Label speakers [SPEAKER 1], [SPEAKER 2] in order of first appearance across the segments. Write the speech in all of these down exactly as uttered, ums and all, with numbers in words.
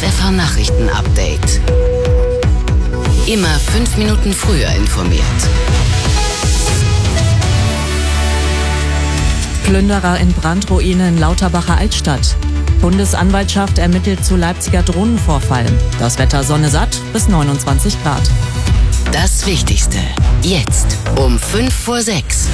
[SPEAKER 1] F F H-Nachrichten-Update. Immer fünf Minuten früher informiert.
[SPEAKER 2] Plünderer in Brandruine in Lauterbacher Altstadt. Bundesanwaltschaft ermittelt zu Leipziger Drohnenvorfall. Das Wetter Sonne satt bis neunundzwanzig Grad.
[SPEAKER 1] Das Wichtigste jetzt um fünf vor sechs.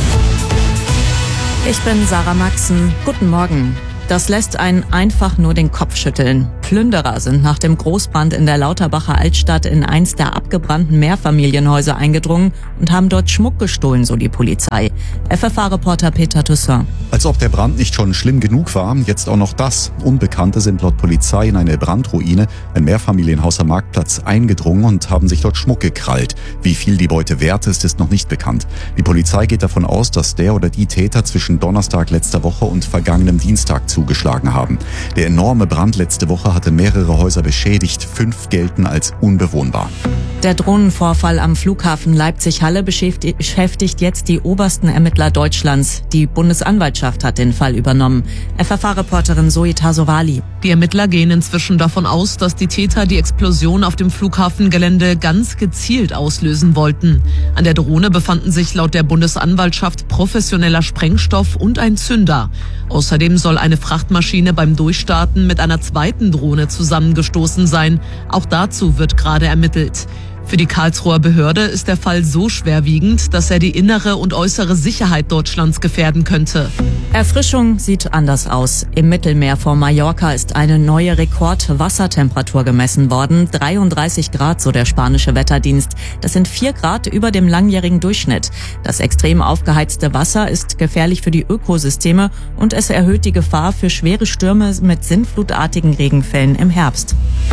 [SPEAKER 2] Ich bin Sarah Maxen. Guten Morgen. Das lässt einen einfach nur den Kopf schütteln. Plünderer sind nach dem Großbrand in der Lauterbacher Altstadt in eins der abgebrannten Mehrfamilienhäuser eingedrungen und haben dort Schmuck gestohlen, so die Polizei. F F H-Reporter Peter Toussaint.
[SPEAKER 3] Als ob der Brand nicht schon schlimm genug war, jetzt auch noch das. Unbekannte sind laut Polizei in eine Brandruine, ein Mehrfamilienhaus am Marktplatz, eingedrungen und haben sich dort Schmuck gekrallt. Wie viel die Beute wert ist, ist noch nicht bekannt. Die Polizei geht davon aus, dass der oder die Täter zwischen Donnerstag letzter Woche und vergangenem Dienstag zugeschlagen haben. Der enorme Brand letzte Woche hatte mehrere Häuser beschädigt, fünf gelten als unbewohnbar.
[SPEAKER 2] Der Drohnenvorfall am Flughafen Leipzig-Halle beschäftigt jetzt die obersten Ermittler Deutschlands. Die Bundesanwaltschaft hat den Fall übernommen. F F H-Reporterin Zoe Tasovali.
[SPEAKER 4] Die Ermittler gehen inzwischen davon aus, dass die Täter die Explosion auf dem Flughafengelände ganz gezielt auslösen wollten. An der Drohne befanden sich laut der Bundesanwaltschaft professioneller Sprengstoff und ein Zünder. Außerdem soll eine Frachtmaschine beim Durchstarten mit einer zweiten Drohne zusammengestoßen sein. Auch dazu wird gerade ermittelt. Für die Karlsruher Behörde ist der Fall so schwerwiegend, dass er die innere und äußere Sicherheit Deutschlands gefährden könnte.
[SPEAKER 2] Erfrischung sieht anders aus. Im Mittelmeer vor Mallorca ist eine neue Rekordwassertemperatur gemessen worden. dreiunddreißig Grad, so der spanische Wetterdienst. Das sind vier Grad über dem langjährigen Durchschnitt. Das extrem aufgeheizte Wasser ist gefährlich für die Ökosysteme und es erhöht die Gefahr für schwere Stürme mit sintflutartigen Regenfällen im Herbst.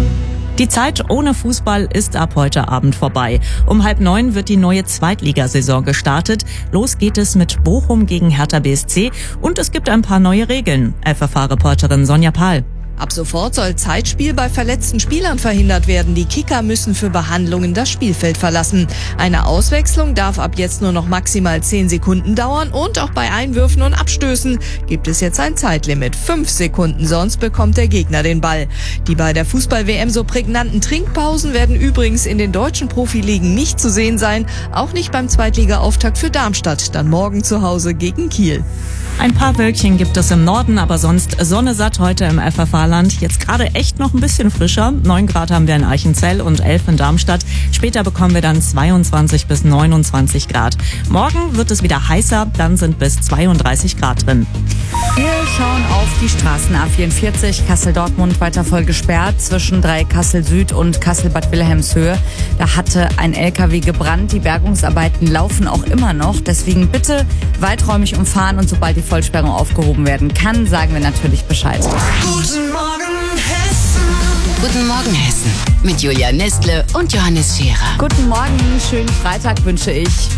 [SPEAKER 2] Die Zeit ohne Fußball ist ab heute Abend vorbei. Um halb neun wird die neue Zweitligasaison gestartet. Los geht es mit Bochum gegen Hertha B S C und es gibt ein paar neue Regeln. F F H-Reporterin Sonja Pahl.
[SPEAKER 5] Ab sofort soll Zeitspiel bei verletzten Spielern verhindert werden. Die Kicker müssen für Behandlungen das Spielfeld verlassen. Eine Auswechslung darf ab jetzt nur noch maximal zehn Sekunden dauern und auch bei Einwürfen und Abstößen gibt es jetzt ein Zeitlimit. Fünf Sekunden, sonst bekommt der Gegner den Ball. Die bei der Fußball-W M so prägnanten Trinkpausen werden übrigens in den deutschen Profiligen nicht zu sehen sein. Auch nicht beim Zweitliga-Auftakt für Darmstadt, dann morgen zu Hause gegen Kiel.
[SPEAKER 2] Ein paar Wölkchen gibt es im Norden, aber sonst Sonne satt heute im F F H-Land. Jetzt gerade echt noch ein bisschen frischer. neun Grad haben wir in Eichenzell und elf in Darmstadt. Später bekommen wir dann zweiundzwanzig bis neunundzwanzig Grad. Morgen wird es wieder heißer, dann sind bis zweiunddreißig Grad drin.
[SPEAKER 6] Wir schauen auf die Straßen. A vierundvierzig Kassel-Dortmund weiter voll gesperrt zwischen Dreieck-Kassel-Süd und Kassel-Bad Wilhelmshöhe. Da hatte ein L K W gebrannt. Die Bergungsarbeiten laufen auch immer noch. Deswegen bitte weiträumig umfahren und sobald die Vollsperrung aufgehoben werden kann, sagen wir natürlich Bescheid.
[SPEAKER 1] Guten Morgen Hessen. Guten Morgen Hessen mit Julia Nestle und Johannes Scherer.
[SPEAKER 6] Guten Morgen, schönen Freitag wünsche ich.